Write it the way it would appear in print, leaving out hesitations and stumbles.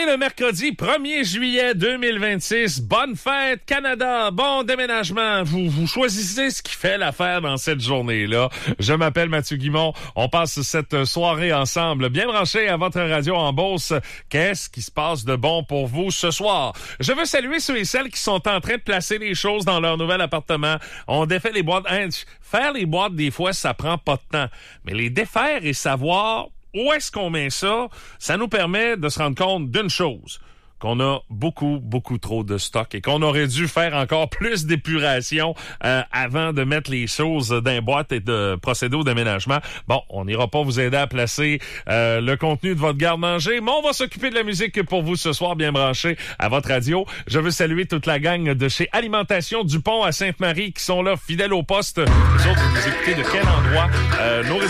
le mercredi 1er juillet 2026. Bonne fête, Canada. Bon déménagement. Vous choisissez ce qui fait l'affaire dans cette journée-là. Je m'appelle Mathieu Guimond. On passe cette soirée ensemble. Bien branché à votre radio en Beauce. Qu'est-ce qui se passe de bon pour vous ce soir? Je veux saluer ceux et celles qui sont en train de placer les choses dans leur nouvel appartement. On défait les boîtes. Faire les boîtes, des fois, ça prend pas de temps. Mais les défaire et savoir où est-ce qu'on met ça, ça nous permet de se rendre compte d'une chose, qu'on a beaucoup trop de stock et qu'on aurait dû faire encore plus d'épuration avant de mettre les choses dans les boîtes et de procéder au déménagement. Bon, on n'ira pas vous aider à placer le contenu de votre garde-manger, mais on va s'occuper de la musique pour vous ce soir, bien branché à votre radio. Je veux saluer toute la gang de chez Alimentation Dupont à Sainte-Marie qui sont là, fidèles au poste. Les autres, vous écoutez de quel endroit? Nos